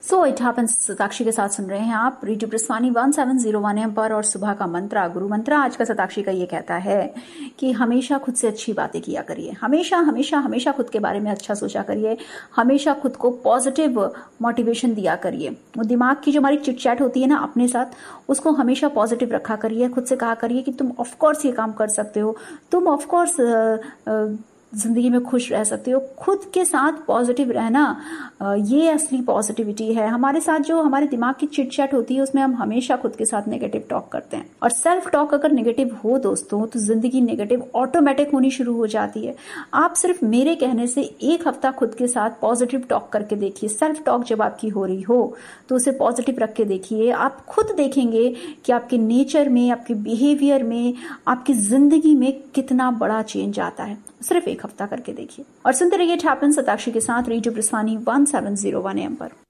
So it happens Satakshi के साथ सुन रहे हैं आप रेडियो प्रस्थानी 1701 एम पर। और सुबह का मंत्रा, गुरु मंत्रा आज का सताक्षी का ये कहता है कि हमेशा खुद से अच्छी बातें किया करिए, हमेशा हमेशा हमेशा खुद के बारे में अच्छा सोचा करिए, हमेशा खुद को पॉजिटिव मोटिवेशन दिया करिए। वो दिमाग की जो हमारी चिट चैट होती है ना अपने साथ, उसको हमेशा पॉजिटिव रखा करिए। खुद से कहा करिए कि तुम ऑफकोर्स ये काम कर सकते हो, तुम ऑफकोर्स जिंदगी में खुश रह सकते हो। खुद के साथ पॉजिटिव रहना, ये असली पॉजिटिविटी है। हमारे साथ जो हमारे दिमाग की चिट चैट होती है उसमें हम हमेशा खुद के साथ नेगेटिव टॉक करते हैं। और सेल्फ टॉक अगर नेगेटिव हो दोस्तों तो जिंदगी नेगेटिव ऑटोमेटिक होनी शुरू हो जाती है। आप सिर्फ मेरे कहने से एक हफ्ता खुद के साथ पॉजिटिव टॉक करके देखिए। सेल्फ टॉक जब आपकी हो रही हो तो उसे पॉजिटिव रख के देखिए। आप खुद देखेंगे कि आपके नेचर में, आपके बिहेवियर में, आपकी जिंदगी में कितना बड़ा चेंज आता है। सिर्फ एक हफ्ता करके देखिए। और सुनते रहिए इट हैपेंस सताक्षी के साथ रेडियो प्रस्थानी 1701 AM पर।